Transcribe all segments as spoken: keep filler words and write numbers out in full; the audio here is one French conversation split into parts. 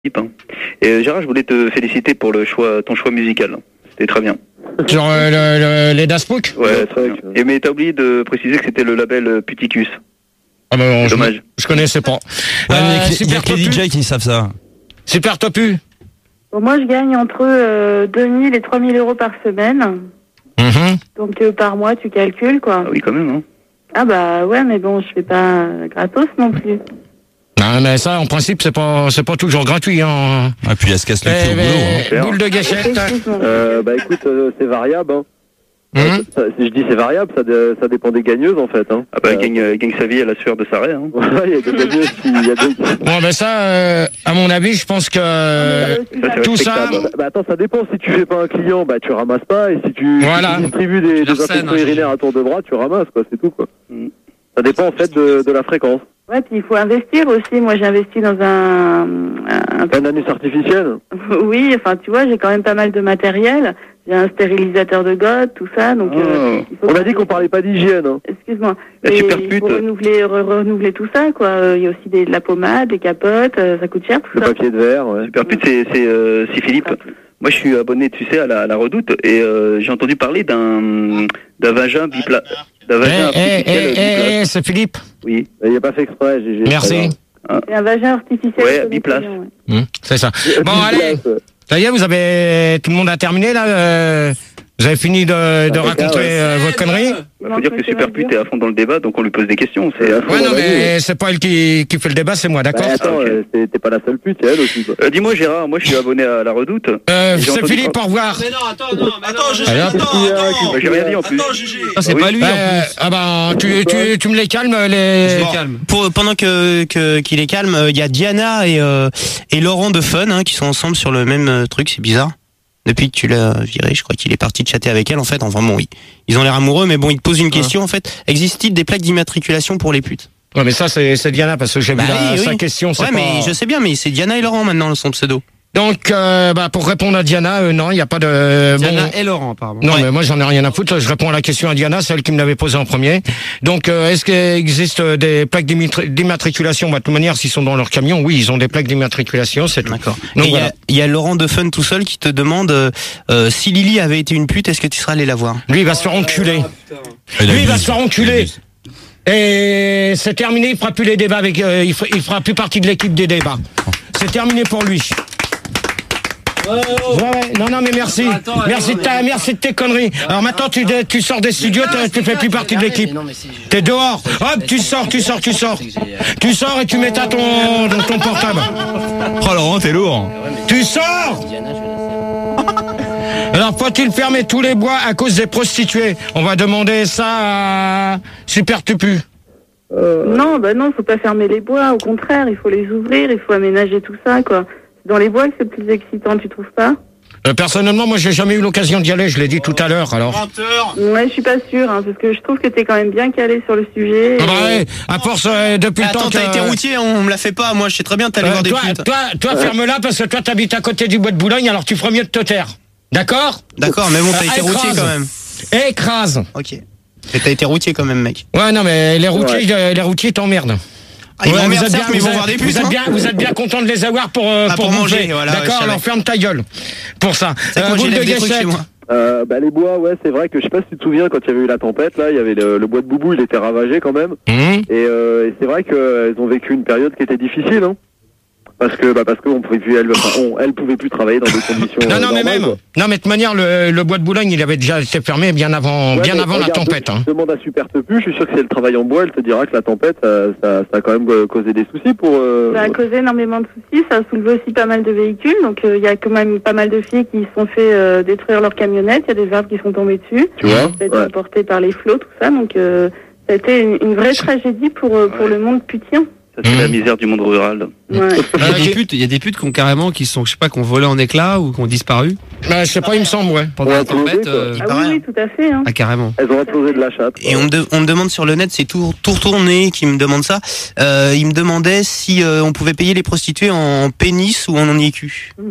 Hein. Et Gérard, je voulais te féliciter pour le choix, ton choix musical. C'était très bien. Sur euh, le, le, les Das Book. Ouais, très bien. Et mais t'as oublié de préciser que c'était le label Puticus. Ah bah non, dommage. Je, je connaissais pas. Il Euh, y a que les D J qui savent ça. Super Topu. Bon, moi, je gagne entre euh, deux mille et trois mille euros par semaine. Mm-hmm. Donc, euh, par mois, tu calcules, quoi. Ah oui, quand même, hein. Ah bah ouais, mais bon, je fais pas euh, gratos non plus. Non, mais ça, en principe, c'est pas, c'est pas toujours gratuit. Hein. Et puis elle se casse le cul Eh, au boulot. hein. mais, boule de gâchette. Effectivement. Euh, bah écoute, euh, c'est variable. Hein. Hum. Euh, ça- si je dis c'est variable, ça, dé- ça dépend des gagneuses en fait. Hein. Ah bah, Euh, gagne, euh, gagne sa vie à la sueur de sa raie, hein. ouais, il y a des gagneuses qui. il Y a des... Bon, ben ça, euh, à mon avis, je pense que euh, Ça aussi, ça, ça- c'est tout ça, respectable. Bah, bah, attends, ça dépend. Si tu fais pas un client, bah tu ramasses pas. Et si tu, Voilà. si tu distribues des, des Larsen, infections hein, urinaires à tour de bras, tu ramasses quoi. C'est tout quoi. Mm. Ça dépend en fait de, de la fréquence. Ouais, puis il faut investir aussi. Moi, j'ai investi dans un, un... Un anus artificiel. Oui, enfin, tu vois, j'ai quand même pas mal de matériel. J'ai un stérilisateur de gouttes, tout ça, donc... Oh. euh, il faut On que- a dit qu'on parlait pas d'hygiène. Hein. Excuse-moi. La Et super il pute. faut renouveler, re- renouveler tout ça, quoi. Euh, Il y a aussi des, de la pommade, des capotes, euh, ça coûte cher, tout Le ça. papier de verre. Ouais. Super pute, c'est, c'est, euh, c'est Philippe. Moi, je suis abonné, tu sais, à la, à la Redoute, et euh, j'ai entendu parler d'un, d'un vagin bipla, d'un eh, vagin eh, eh, artificiel eh, biplace. eh, c'est Philippe. Oui. Il n'y a pas fait exprès. J'ai, j'ai- Merci. C'est un vagin artificiel. Ouais, de biplace. Napoléon, ouais. Hum, c'est ça. Bon, Biplace, allez. ouais. Ça y est, vous avez, tout le monde a terminé là. euh, vous avez fini de, de Ah, raconter ouais. euh, vos conneries. Il faut dire que Super Pute est à fond dans le débat, donc on lui pose des questions. C'est à fond. Ouais, non, bah, oui, mais c'est pas elle qui, qui fait le débat, c'est moi, d'accord. Bah, attends, Ah, ok. euh, t'es, t'es pas la seule pute, c'est elle aussi. Quoi. Euh, dis-moi Gérard, moi je suis abonné à la Redoute. Euh, J'ai c'est entendu Philippe, par- au revoir. Mais non, attends, non, mais attends, Gégé, Alors, attends, qu'est-ce qu'il y a, attends. Bah, j'ai rien dit en plus. Attends, Gégé. Ah, c'est Oui. pas lui Euh, en plus. ah bah, tu, tu, tu me les calmes, les. Je les Bon. calme. Pour, pendant que, que qu'il est calme, il y a Diana et, euh, et Laurent de Fun hein, qui sont ensemble sur le même euh, truc, c'est bizarre. Depuis que tu l'as viré, je crois qu'il est parti de chatter avec elle en fait. Enfin bon, oui, ils ont l'air amoureux, mais bon, ils te posent une question en fait. Existe-t-il des plaques d'immatriculation pour les putes? Ouais, mais ça, c'est, c'est Diana, parce que j'ai Bah vu la, oui, sa oui. question, c'est Ouais, pas... mais je sais bien, mais c'est Diana et Laurent maintenant son pseudo. Donc, euh, bah, pour répondre à Diana, euh, non, il n'y a pas de... Diana bon, et Laurent, apparemment. non, Ouais. mais moi, j'en ai rien à foutre. Je réponds à la question à Diana, celle qui me l'avait posée en premier. Donc, euh, est-ce qu'il existe des plaques d'immatri- d'immatriculation? Bah, de toute manière, s'ils sont dans leur camion, oui, ils ont des plaques d'immatriculation, c'est tout. D'accord. Donc, Et il y, voilà. a- il y a Laurent de Fun tout seul qui te demande euh, euh, si Lily avait été une pute, est-ce que tu serais allé la voir? Lui, il va se faire enculer. Lui, il va se faire enculer. Et c'est terminé, il fera plus les débats avec, euh, il, fera, il fera plus partie de l'équipe des débats. C'est terminé pour lui. Ouais, ouais, non, non, mais merci. Attends, merci, attends, de ta, merci de tes conneries. Alors maintenant, tu, tu sors des studios, tu, tu fais plus partie de l'équipe. T'es dehors. Hop, tu sors, tu sors, tu sors. Tu sors et tu mets à ton, dans ton portable. Oh Laurent, t'es lourd. Tu sors! Alors, faut-il fermer tous les bois à cause des prostituées? On va demander ça à Super Tupu. Non, bah non, faut pas fermer les bois. Au contraire, il faut les ouvrir, il faut aménager tout ça, quoi. C'est dans les bois que c'est plus excitant, tu trouves pas? Euh, personnellement, moi, j'ai jamais eu l'occasion d'y aller, je l'ai dit tout à l'heure, alors. Menteur. Ouais, je suis pas sûre, hein, parce que je trouve que t'es quand même bien calé sur le sujet. Ah bah et- ouais, à force, euh, depuis le Attends, temps que... t'as été routier, on me la fait pas. Moi, je sais très bien que t'allais Euh, voir des toi, putes. toi, toi, ferme-la, parce que toi, t'habites à côté du bois de Boulogne, alors tu ferais mieux de te taire. D'accord? D'accord, mais bon, t'as Euh, été routier écrase. quand même. Écrase. Ok. Et t'as été routier quand même, mec. Ouais, non, mais les routiers, euh, les routiers t'emmerdent. Ah, ils Ouais, m'emmerdent, vous êtes certes, mais ils vous vont êtes- voir des vous putes. êtes hein. bien, vous êtes bien content de les avoir pour, euh, Ah, pour, pour bouffer. manger, voilà, ouais, D'accord, je alors savais. ferme ta gueule. Pour ça. C'est que Euh, moi, boule de j'élève des trucs chez gâchette. moi. Euh, bah, les bois, ouais, c'est vrai que je sais pas si tu te souviens quand il y avait eu la tempête, là, il y avait le, le bois de Boubou, il était ravagé quand même. Hum. Et, euh, et c'est vrai qu'elles ont vécu une période qui était difficile, hein. Parce que, bah, parce qu'on pouvait plus, elle, enfin, on, elle pouvait plus travailler dans des conditions. Non, euh, non, mais normales, même. quoi. Non, mais de toute manière, le, le bois de Boulogne, il avait déjà été fermé bien avant, Ouais, bien mais avant la regarde, tempête. Hein. Demande à Super Tepu, je suis sûr que si elle travaille en bois, elle te dira que la tempête, ça, ça, ça a quand même euh, causé des soucis pour. Euh... Ça a causé énormément de soucis, ça a soulevé aussi pas mal de véhicules, donc euh, il y a quand même pas mal de filles qui se sont fait euh, détruire leur camionnette, il y a des arbres qui sont tombés dessus, Tu vois ça a été ouais. emporté par les flots, tout ça, donc euh, ça a été une, une vraie tragédie pour, euh, pour Ouais. le monde putien. Ça, c'est Mmh. la misère du monde rural. Ouais. Il y a Ok. des putes, il y a des putes qui ont carrément, qui sont, je sais pas, qui ont volé en éclats ou qui ont disparu Bah, je sais pas, il me semble, ouais. pendant Ouais, la tempête. quoi. euh, Il Ah paraît, oui, hein. oui, tout à fait. Hein. Ah, carrément. Elles ont implosé de la chatte. Et on me, de- on me demande sur le net, c'est tout, tout retourné qui me demande ça. Euh, il me demandait si euh, on pouvait payer les prostituées en pénis ou en I Q.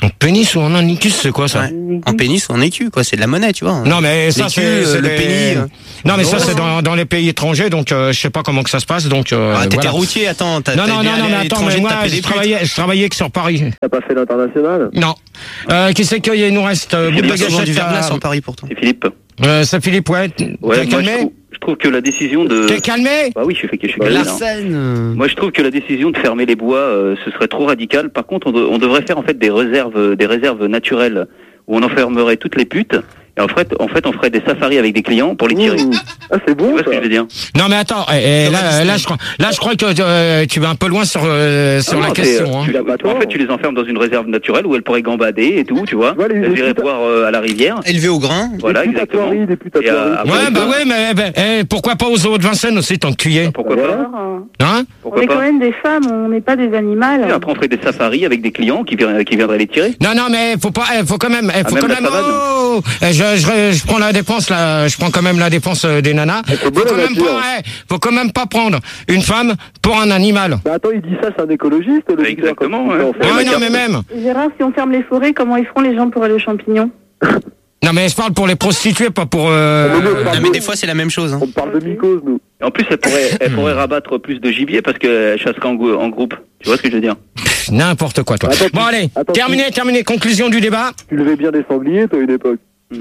En pénis ou en anicus, c'est quoi ça? Ouais. En pénis ou en écu, quoi. C'est de la monnaie, tu vois. Non, mais ça, L'écu, c'est c'est le des- pénis. euh. Non, mais ça, Non. c'est dans, dans les pays étrangers, donc euh, je sais pas comment que ça se passe. Donc, euh, Ah, t'étais voilà. routier, attends. T'as, Non, t'as non, bien non, non, allé mais à attends, l'étranger mais moi, taper des je putes. travaillais, je travaillais que sur Paris. T'as pas fait l'international? Non. Euh, qui c'est qu'il nous reste euh, Il y bout a de pas souvent gâchette du verglas à- sur Paris, pourtant. C'est Philippe. Euh, c'est Philippe, ouais. Ouais, T'es moi, je calmé? trouve, je trouve que la décision de. T'es calmé? Bah oui, je suis fait que je suis calmé, là. L'arsène. euh, Moi, je trouve que la décision de fermer les bois, euh, ce serait trop radical. Par contre, on, de- on devrait faire en fait des réserves, des réserves naturelles où on enfermerait toutes les putes. Et en fait, en fait, on ferait des safaris avec des clients pour les tirer. Mmh. Ah, c'est Tu bon, vois ce ça. que je veux dire? Non, mais attends, eh, eh, là, là, je crois, là, je crois que euh, tu vas un peu loin sur, euh, sur Ah la non, c'est, question. euh, Hein. tu les- en fait, tu les enfermes dans une réserve naturelle où elles pourraient gambader et tout, tu vois. Ouais, les- Elles les iraient putes- boire euh, à la rivière. Élevé au grain. Voilà, Des putes à exactement. Paris, des putes à Et, euh, Paris. après, Ouais, bah ouais, mais eh, eh, pourquoi pas aux autres Vincennes aussi, tant que tu y es? Pourquoi Voilà. pas? Alors, euh, Hein? on Pourquoi est quand pas? même des femmes, on n'est pas des animaux. Et après, on ferait des safaris avec des clients qui, viendraient- qui viendraient les tirer. Non, non, mais faut pas, eh, faut quand même, eh, faut même quand la même, savane. oh, eh, je, je, je prends la dépense là, je prends quand même la dépense euh, des nanas. faut Faut bien quand la même nature. pas, eh, faut quand même pas prendre une femme pour un animal. Bah attends, il dit ça, c'est un écologiste, le Exactement, leader, ouais. comme ça, en fait. Ouais, la non, carte. mais même. Gérard, si on ferme les forêts, comment ils feront les gens pour aller aux champignons? Non, mais je parle pour les prostituées, pas pour. Euh... Ah, mais nous, on parle Non, mais de- des fois, c'est la même chose. Hein. On parle de mycose, nous. Et en plus, elle pourrait, elle pourrait rabattre plus de gibier parce qu'elle chasserait en, gou- en groupe. Tu vois ce que je veux dire? Pff, N'importe quoi, toi. Attends, Bon, tu- allez, attends, terminé, terminé. Conclusion du débat. Tu levais bien des sangliers, toi, à une époque.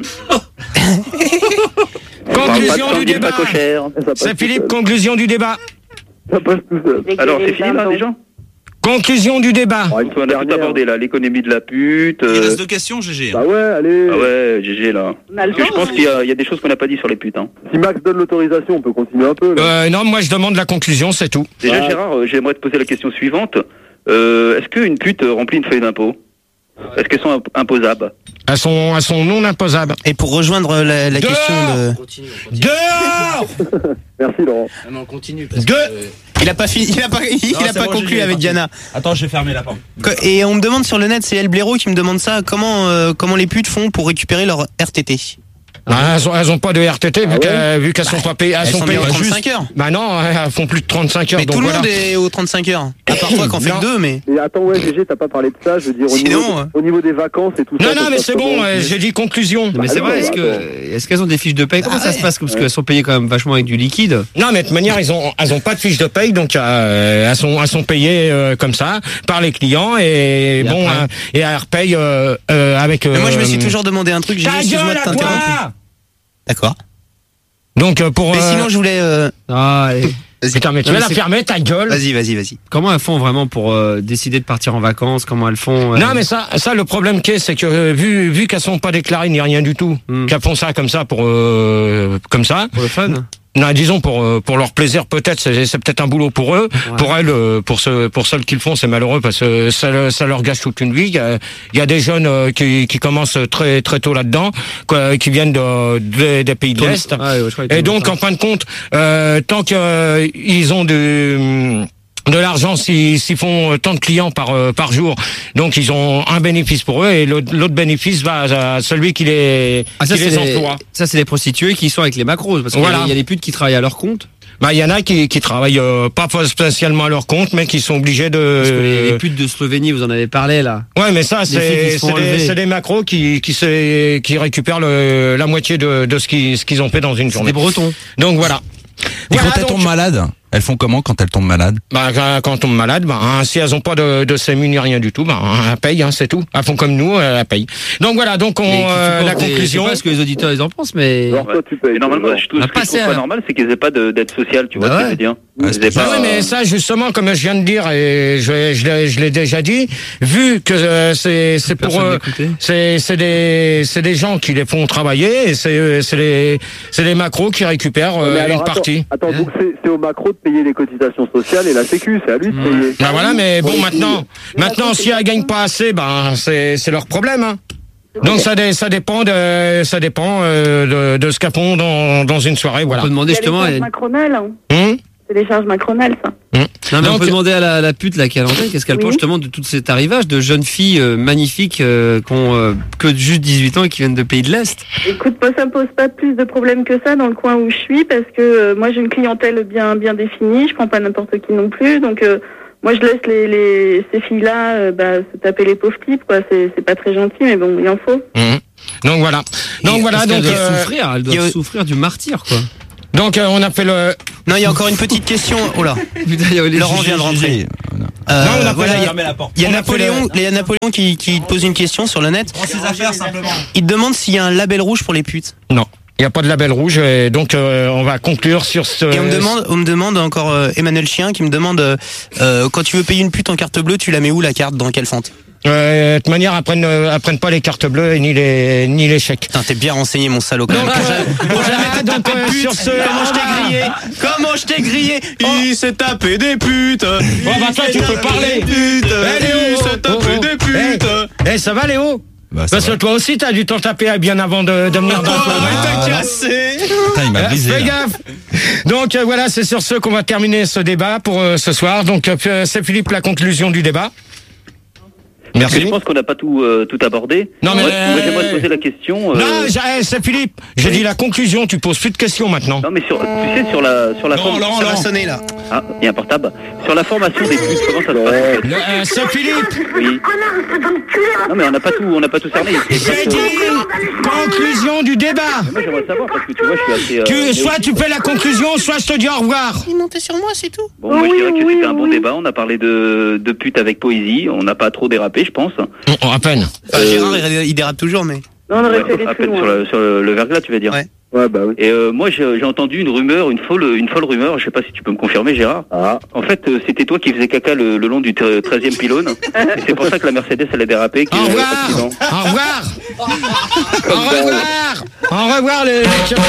On parle pas de Conclusion du sanglier débat. pas cochère. Ça passe C'est tout Philippe, seul. conclusion du débat. Ça passe tout seul. Alors, c'est fini là déjà? Conclusion du débat. Ah, une On a tout dernière. abordé là, l'économie de la pute. Il euh, reste deux questions, G G. Bah ouais, allez. Ah ouais, G G là. On a le Parce que je temps, pense hein. qu'il y a, il y a des choses qu'on n'a pas dit sur les putes. Hein. Si Max donne l'autorisation, on peut continuer un peu, là. Euh, non, moi je demande la conclusion, c'est tout. Déjà, Ah. Gérard, euh, j'aimerais te poser la question suivante. Euh, Est-ce qu'une pute euh, remplit une feuille d'impôt? Est-ce qu'elles sont imp- imposables? Elles sont, elles sont non imposables. Et pour rejoindre la, la Dehors question de. Continue, on continue. Dehors Merci, Laurent. Ah non, on continue. Parce Deux. que, euh, Il a pas fini, il a pas, il Non, a c'est pas bon, conclu j'ai- avec parti. Diana. Attends, je vais fermer la porte. Que- Et on me demande sur le net, c'est El Blaireau qui me demande ça. Comment, euh, comment les putes font pour récupérer leur R T T? Ah, elles, ont, elles ont pas de R T T vu Ah ouais qu'elles vu qu'elles sont pas payées. Elles, Elles sont sont payées bien aux juste. trente-cinq heures. Bah non, elles font plus de trente-cinq heures. Mais donc tout le voilà. monde est aux trente-cinq heures. À part toi qu'on fait Non. que deux, mais. Et attends, ouais, G G, t'as pas parlé de ça, je veux dire, au, Sinon, niveau, euh. au niveau des vacances et tout Non, ça. non, ça mais se c'est passe bon, comment euh, j'ai dit conclusion. Non, mais c'est Ah vrai, non, est-ce attends. que est-ce qu'elles ont des fiches de paye? Comment ça se passe? Parce qu'elles sont payées quand même vachement avec du liquide. Non, mais de toute manière, ils ont, elles ont pas de fiche de paye, donc euh, elles sont, elles sont payées euh, comme ça par les clients et, Et bon, après euh, et elles repayent euh, euh, avec. Mais moi, je me suis euh, toujours demandé un truc. J'ai Ta excuse-moi gueule de à t'interrompre. toi. D'accord. Donc euh, pour. Mais euh, sinon, je voulais. euh, Ah, allez. Vas-y, Putain, mais tu Non, vas mais la c'est- fermer ta gueule. vas-y, vas-y, vas-y. Comment elles font vraiment pour euh, décider de partir en vacances? Comment elles font euh, Non, mais ça, ça, le problème qui est, c'est que euh, vu, vu qu'elles sont pas déclarées ni rien du tout, Hmm. qu'elles font ça comme ça pour, euh, comme ça. pour le fun? Non, disons pour euh, pour leur plaisir peut-être, c'est, c'est peut-être un boulot pour eux. Ouais. Pour elles, euh, pour ceux pour celles qui le font, c'est malheureux parce que ça, le- ça leur gâche toute une vie. Il y a, il y a des jeunes euh, qui qui commencent très très tôt là-dedans, quoi, qui viennent de, de- des pays de l'Est. Ah, ouais, je crois que Et tout le donc, monde en fin de compte, euh, tant qu'ils ont de de l'argent, s'ils s'ils font tant de clients par euh, par jour, donc ils ont un bénéfice pour eux et l'autre l'autre bénéfice va à celui qui les Ah, ça, qui c'est les les, emploie. ça, c'est les prostituées qui sont avec les macros. Parce qu'il Voilà. y, a- il y a les putes qui travaillent à leur compte. Bah, il y en a qui qui travaillent euh, pas spécialement à leur compte, mais qui sont obligés de. Parce que les, les putes de Slovénie, vous en avez parlé là. Ouais, mais ça, filles qui c'est se font c'est des, enlever. c'est des macros qui qui se, qui récupèrent le, la moitié de de ce qu'ils ce qu'ils ont fait dans une C'est journée. des Bretons. Donc voilà. Et Voilà, quand elles donc- tombent malades, elles font comment quand elles tombent malades? Bah, quand- quand on tombe malade, bah, hein, si elles ont pas de, de sému ni rien du tout, bah, hein, elles payent, hein, c'est tout. Elles font comme nous, elles payent. Donc voilà, donc on, Mais qui euh, la supportent des- conclusion. Je sais pas ce que les auditeurs ils en pensent, mais. Alors toi, tu payes. Et normalement, je trouve, On a ce que je passé trouve pas à- normal, c'est qu'ils aient pas de- d'aide sociale, tu vois Bah ce que ouais. je veux dire? Ouais, Ils c'est aient Bah pas, oui, mais ça, justement, comme je viens de dire, et je, je, l'ai- je l'ai déjà dit, vu que euh, c'est c'est pour Personne eux, n'écoutait. c'est c'est des c'est des gens qui les font travailler, et c'est c'est les c'est les macros qui récupèrent euh, Mais alors, une attends, partie. Attends, donc c'est c'est au macro de payer les cotisations sociales et la sécu, c'est à lui de payer. Bah voilà, mais bon, Oui. maintenant, maintenant, si elles gagnent pas assez, ben c'est c'est leur problème. Hein. Donc ça dé- ça dépend de ça dépend euh, de, de ce qu'elles font dans dans une soirée, On voilà. peut demander Il y a les justement. charges elle- macronales, hein. Hum C'est des charges macronales, ça. Non, mais on Donc- peut demander à la, la pute là qui est à l'antenne, qu'est-ce qu'elle Oui. pense justement de tout cet arrivage de jeunes filles euh, magnifiques euh, qui ont euh, que juste dix-huit ans et qui viennent de pays de l'Est. Écoute, moi, ça me pose pas plus de problèmes que ça dans le coin où je suis, parce que euh, moi, j'ai une clientèle bien bien définie, je prends pas n'importe qui non plus, donc euh, moi, je laisse les, les ces filles-là euh, bah, se taper les pauvres types, quoi. C'est, c'est pas très gentil, mais bon, il en faut. Mmh. Donc voilà. Donc Et voilà. parce Donc qu'elles doivent euh, souffrir, elles doivent il y a- souffrir du martyr, quoi. donc euh, on a fait le. Non, il y a encore une petite question. Oh là. Putain, il y avait les Laurent G G. vient de rentrer. Euh, Non, on a voilà, pas- il y a- Fermez la porte. il y a on a fait Napoléon, le- il y a Napoléon qui, qui te pose une question sur le net. Prends ses affaires simplement. Il te demande s'il y a un label rouge pour les putes. Non. Il n'y a pas de label rouge. Et donc euh, on va conclure sur ce. Et on me demande, on me demande encore euh, Emmanuel Chien qui me demande euh, euh, quand tu veux payer une pute en carte bleue, tu la mets où la carte, dans quelle fente? Euh, de toute manière, apprennent, euh, apprennent pas les cartes bleues et ni les ni les chèques. Putain, t'es bien renseigné, mon salaud. Quand même. Donc, Pour euh, jamais- pour voilà, jamais te donc, taper de euh, pute. sur ce- Comment je t'ai grillé? Comment je t'ai grillé? Il s'est tapé des putes. Oh bah toi tu peux parler. Putes. Eh, Léo, Il s'est tapé oh, oh. des putes. Eh, eh, ça va Léo? Bah, ça Parce que va. toi aussi t'as dû t'en taper bien avant de, de venir dans Oh, le mais t'as Ah, cassé. Putain, il m'a Euh, brisé. Fais là. gaffe. Donc euh, voilà, c'est sur ce qu'on va terminer ce débat pour euh, ce soir. Donc euh, c'est Philippe la conclusion du débat. Parce que Merci. je pense qu'on n'a pas tout, euh, tout abordé. Non, mais, Moi, euh, moi, j'aimerais te poser la question. euh, Non, j'ai- eh, c'est Philippe. J'ai dit la conclusion. Tu poses plus de questions maintenant. non, mais sur, tu sais, sur la, sur la Non, forme- Laurent, Ça va Laurent. sonner là. Ah, il y a un portable. Sur la formation des putes, comment ça se passe? Le- euh, c'est Philippe. Oui. Non, mais on n'a pas tout, on n'a pas tout cerné. Et J'ai peut-être, dit euh, conclusion du débat. Moi, j'aimerais savoir parce que tu vois, je suis assez. euh, Tu, soit néophyte. tu fais la conclusion, soit je te dis au revoir. Il montait sur moi, c'est tout. Bon, moi, je Oui, dirais que oui, c'était un bon oui. débat. On a parlé de, de putes avec poésie. On n'a pas trop dérapé, je pense. À peine. Enfin, Euh, Gérard, il, il dérape toujours, mais. Non, on aurait Ouais, fait les à plus peine sur, loin. le, sur le, le verglas, tu vas dire. Ouais. Ouais, bah oui. Et euh, moi, j'ai j'ai entendu une rumeur, une folle, une folle rumeur. Je sais pas si tu peux me confirmer, Gérard. Ah. En fait, euh, c'était toi qui faisais caca le, le long du treizième pylône. Et c'est pour ça que la Mercedes, elle a dérapé. qu'il Au y a eu revoir. l'accident. Au revoir. Au revoir. Au revoir les.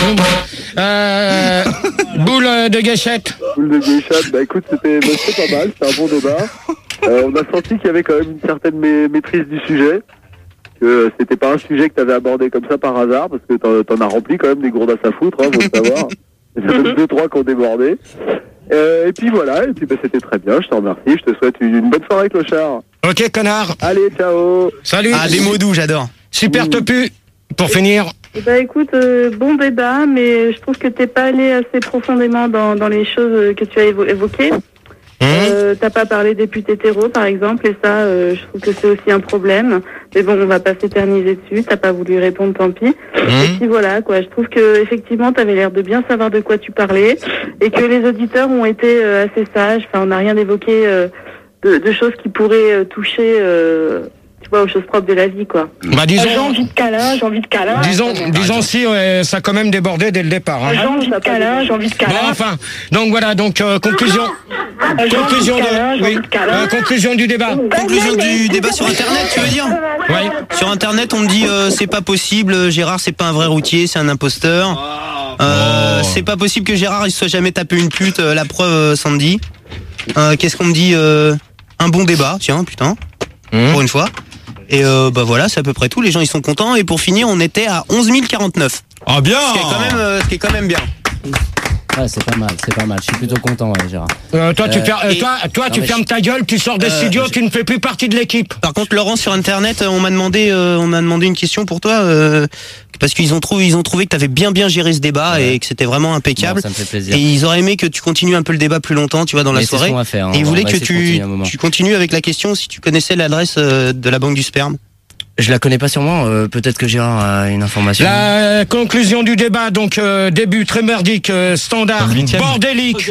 Euh, boule de gâchette. Boule de Geisha, bah écoute, c'était bah, c'était pas mal, c'était un bon débat. Euh, on a senti qu'il y avait quand même une certaine ma- maîtrise du sujet. Que euh, c'était pas un sujet que t'avais abordé comme ça par hasard, parce que t'en, t'en as rempli quand même des gourdes à sa foutre, hein, faut le savoir. Il y en a même deux, trois qui ont débordé. Euh, et puis voilà, et puis bah, c'était très bien, je te remercie, je te souhaite une, une bonne soirée, clochard. Ok connard. Allez, ciao. Salut. Ah, des mots doux, j'adore. Super topu. Pour finir. Eh ben, écoute, euh, bon débat, mais je trouve que t'es pas allé assez profondément dans, dans les choses que tu as évo- évoquées. Mmh. Euh, t'as pas parlé des putes hétéros, par exemple, et ça, euh, je trouve que c'est aussi un problème. Mais bon, on va pas s'éterniser dessus. T'as pas voulu répondre, tant pis. Et Mmh. puis voilà, quoi. Je trouve que effectivement, t'avais l'air de bien savoir de quoi tu parlais, et que les auditeurs ont été euh, assez sages. Enfin, on n'a rien évoqué euh, de, de choses qui pourraient euh, toucher, euh, tu vois, aux choses propres de la vie, quoi. Bah J'ai disons. envie de câlin, j'ai envie de câlin. Disons, disons si ouais, ça a quand même débordé dès le départ. Hein. J'ai envie de câlin, j'ai envie de Bon, câlin. enfin, donc voilà, donc euh, conclusion, J'ai envie conclusion de câlin, de, j'ai oui, envie de câlin. euh, conclusion du débat. Conclusion du débat sur Internet, tu veux dire? Oui. Sur Internet, on me dit euh, c'est pas possible, Gérard c'est pas un vrai routier, c'est un imposteur. Euh, Oh. C'est pas possible que Gérard il se soit jamais tapé une pute, euh, la preuve euh, Sandy. Euh, Qu'est-ce qu'on me dit euh, Un bon débat, tiens, putain, Mmh. pour une fois. Et euh, bah voilà, c'est à peu près tout, les gens ils sont contents. Et pour finir, on était à onze mille quarante-neuf. Ah bien. Ce qui est quand même, euh, ce qui est quand même bien. Ouais, c'est pas mal, c'est pas mal. Je suis plutôt content, ouais, Gérard. Euh, toi, tu, Euh, fer- euh, et- toi, toi, Non, tu mais fermes je- ta gueule, tu sors des Euh, studios, je- tu ne fais plus partie de l'équipe. Par contre, Laurent, sur Internet, euh, on m'a demandé, euh, on m'a demandé une question pour toi, euh, parce qu'ils ont trouvé, ils ont trouvé que t'avais bien bien géré ce débat Ouais. et que c'était vraiment impeccable. Bon, ça me fait plaisir. Et ils auraient aimé que tu continues un peu le débat plus longtemps, tu vois, dans la Mais c'est ce soirée. qu'on va faire, hein. Et ils On voulaient va que essayer de continuer tu, un moment. tu continues avec la question si tu connaissais l'adresse euh, de la banque du sperme. Je la connais pas sûrement, euh, peut-être que Gérard a une information. La conclusion du débat, donc euh, début très merdique, euh, standard Comme huitième. bordélique.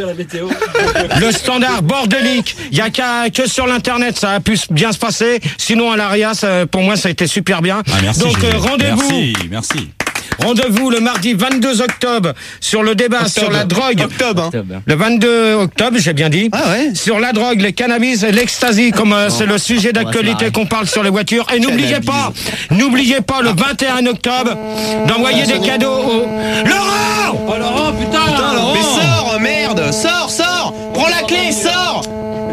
Le standard bordélique. Il y a qu'à que sur l'internet ça a pu bien se passer. Sinon à l'Aria, ça, pour moi ça a été super bien. Ah, merci. donc euh, Gégé. rendez-vous. Merci, merci. Rendez-vous le mardi vingt-deux octobre sur le débat sur la drogue. Octobre. Hein. Octobre. Le vingt-deux octobre, j'ai bien dit. Ah ouais. Sur la drogue, les cannabis et l'ecstasy, comme euh, c'est le sujet d'actualité marrer. qu'on parle sur les voitures. Et n'oubliez pas, n'oubliez pas le vingt et un octobre d'envoyer des cadeaux au... Laurent! Oh Laurent, putain, Putain, Laurent. mais sors, merde, sors, sors, prends la clé, sors.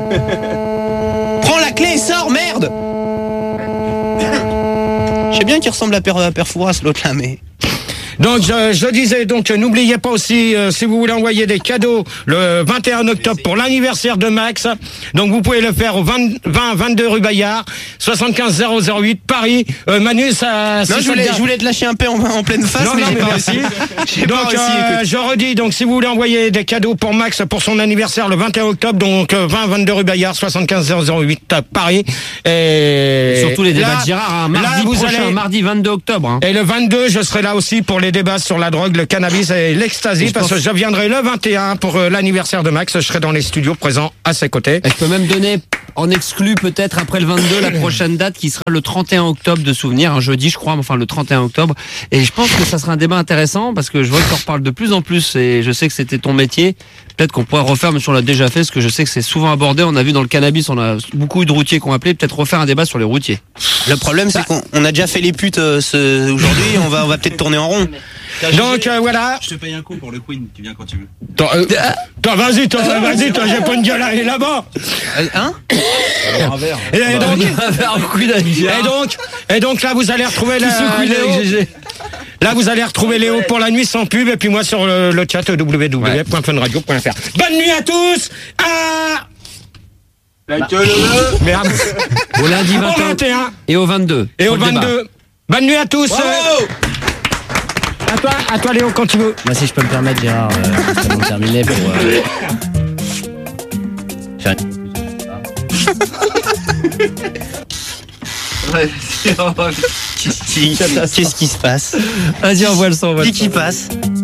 Prends la clé, sors, merde. Je sais bien qu'il ressemble à Père, à Père Fouras, l'autre là, mais. Donc je, je disais donc n'oubliez pas aussi euh, si vous voulez envoyer des cadeaux le vingt et un octobre pour l'anniversaire de Max. Donc vous pouvez le faire au vingt, vingt vingt-deux rue Bayard, soixante-quinze zéro zéro huit Paris. Euh, Manu, ça. Non, si je ça voulais, te- je voulais te lâcher un peu en, en pleine face, Non, mais non, j'ai mais pas merci. réussi. J'ai pas Donc, réussi, euh, écoute. je redis, donc, si vous voulez envoyer des cadeaux pour Max pour son anniversaire le vingt et un octobre, donc euh, vingt vingt-deux rue Bayard, soixante-quinze zéro zéro huit à Paris. Et Surtout les débats là- de Gérard, hein, là, mardi vous prochain, allez- mardi vingt-deux octobre. hein. Et le vingt-deux, je serai là aussi pour les débats sur la drogue, le cannabis et l'ecstasy, Et je parce pense- que je viendrai le vingt et un pour euh, l'anniversaire de Max. Je serai dans les studios présents à ses côtés. Et je peux même donner en exclu peut-être après le vingt-deux la prochaine date qui sera le trente et un octobre de souvenir, un jeudi je crois, mais enfin le trente et un octobre. Et je pense que ça sera un débat intéressant parce que je vois que tu en reparles de plus en plus et je sais que c'était ton métier. Peut-être qu'on pourrait refaire, mais si on l'a déjà fait, parce que je sais que c'est souvent abordé. On a vu dans le cannabis, on a beaucoup eu de routiers qui ont appelé. Peut-être refaire un débat sur les routiers. Le problème, c'est qu'on on a déjà fait les putes euh, ce- aujourd'hui, on va, on va peut-être tourner en rond. Donc euh, voilà. Je te paye un coup pour le Queen, tu viens quand tu veux. Toi, euh, toi, vas-y, toi, vas-y, toi, j'ai pas une gueule à aller là-bas. Hein Alors, un verre. Et donc, Et et donc, et donc là, vous allez retrouver la, Léo. Là, vous allez retrouver Léo pour la nuit sans pub, et puis moi sur le, le chat w w w point fun radio point f r. Bonne nuit à tous. À... Merde. au lundi Au vingt et un vingt et un et au vingt-deux. et pour au le débat. vingt-deux. Bonne nuit à tous. À toi, à toi, Léo, quand tu veux. Moi, si je peux me permettre, Gérard, euh, juste avant de terminer, pour euh, faire Qu'est-ce qui se passe? Vas-y, envoie le son. envoie le Qui qui son. passe